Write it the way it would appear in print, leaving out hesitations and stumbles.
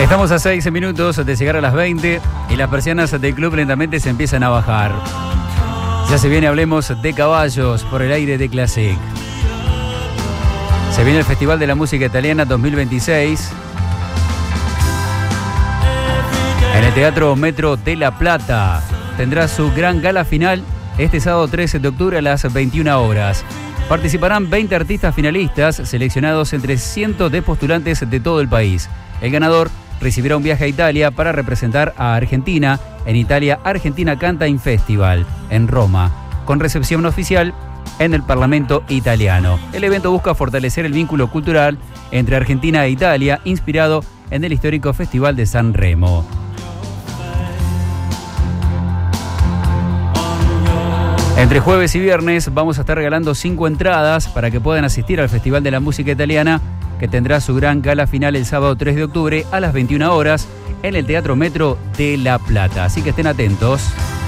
Estamos a 6 minutos de llegar a las 20 y las persianas del club lentamente se empiezan a bajar. Ya se viene Hablemos de Caballos por el aire de Classic. Se viene el Festival de la Música Italiana 2026 en el Teatro Metro de La Plata. Tendrá su gran gala final este sábado 13 de octubre a las 21 horas. Participarán 20 artistas finalistas seleccionados entre cientos de postulantes de todo el país. El ganador recibirá un viaje a Italia para representar a Argentina en Italia Argentina Cantain Festival en Roma, con recepción oficial en el Parlamento italiano. El evento busca fortalecer el vínculo cultural entre Argentina e Italia, inspirado en el histórico Festival de San Remo. Entre jueves y viernes vamos a estar regalando 5 entradas para que puedan asistir al Festival de la Música Italiana, que tendrá su gran gala final el sábado 3 de octubre a las 21 horas en el Teatro Metro de La Plata. Así que estén atentos.